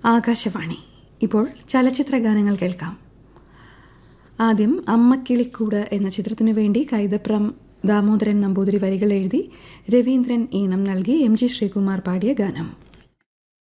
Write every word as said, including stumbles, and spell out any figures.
ആകാശവാണി. ഇപ്പോൾ ചലച്ചിത്ര ഗാനങ്ങൾ കേൾക്കാം. ആദ്യം അമ്മക്കിളിക്കൂട് എന്ന ചിത്രത്തിനു വേണ്ടി കൈതപ്രം ദാമോദരൻ നമ്പൂതിരി വരികൾ എഴുതി രവീന്ദ്രൻ ഈണം നൽകി എം ജി ശ്രീകുമാർ പാടിയ ഗാനം.